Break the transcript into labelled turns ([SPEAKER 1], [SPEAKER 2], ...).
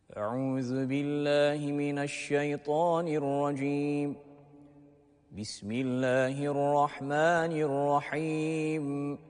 [SPEAKER 1] أعوذ بالله من الشيطان الرجيم. بسم الله الرحمن الرحيم.